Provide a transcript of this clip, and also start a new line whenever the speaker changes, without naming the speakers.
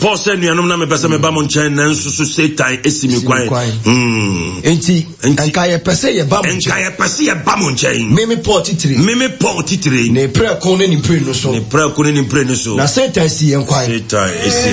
Paul said nuanom na me pese me ba mo nchen na nso so Satan esimi kwan.
Enti enka ye pese ye ba mo nchen.
Enka ye pese ye ba mo nchen.
Meme Paul titire.
Ne
pre ko ne ni pre no so.
Na Satan
si en kwan.
Satan esi